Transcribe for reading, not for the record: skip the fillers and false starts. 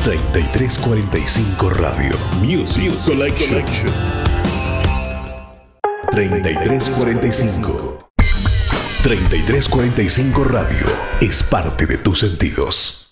3345 Radio Music Collection. 3345 Radio es parte de tus sentidos.